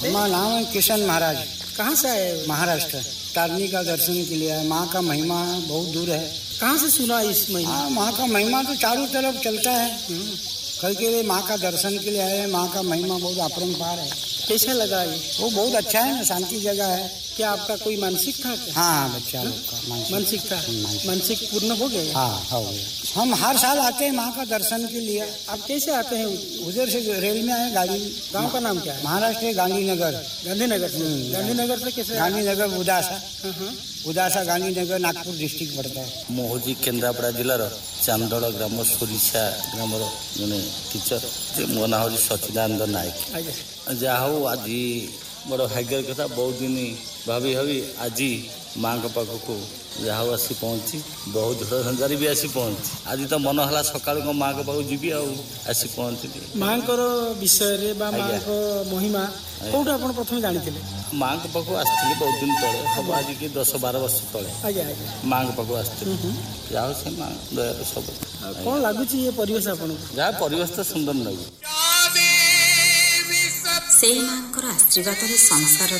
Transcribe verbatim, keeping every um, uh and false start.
हमारा नाम है किशन महाराज। कहाँ से आए? महाराष्ट्र। तारनी का दर्शन के लिए आए। माँ का महिमा बहुत दूर है। कहाँ से सुना इस महिमा? हाँ, माँ का महिमा तो चारों तरफ चलता है। कल के लिए माँ का दर्शन के लिए आए। माँ का महिमा बहुत अपरंपार है। कैसा लगा ये? वो बहुत अच्छा है ना, शांति जगह है। क्या आपका कोई मानसिक था क्या? हाँ हाँ, बच्चा लोग का मानसिक था। मानसिक पूर्ण हो गया? हाँ हो गया। हम हर साल आते हैं माँ का दर्शन के लिए। आप कैसे आते हैं? उधर से रेल में आए गाड़ी। गांव का नाम क्या है? महाराष्ट्र गांधीनगर। गांधीनगर से? गांधीनगर से कैसे? गांधीनगर उदासा। उदासा गांधीनगर नागपुर डिस्ट्रिक्ट पड़ता है। मोहजी केन्द्रापड़ा जिलार चांदड़ ग्राम सोरिषा ग्राम जड़े टीचर मो ना हूँ सचिदानंद नायक। जहा हूँ आज बड़ भाग्यर कथा, बहुत दिन भाभी भाभी आज माँ के पाखक जहा आसी पहुँची, बहुत धड़ संचारी भी आसी पहुँची। आज तो मन है सका माँ के पाखक जी आसी पहुँची। माँ विषय माँ महिमा कौट आप प्रथम जानी? माँ के पाखक आसती बहुत दिन तले हम आज की दस बार वर्ष तले माँ के पाखक आसती। जाओ से माँ दया सब कौन लगुच ये परिवेश आपन? जहाँ परिवेश तो सुंदर लगे। से आशीर्वाद संसार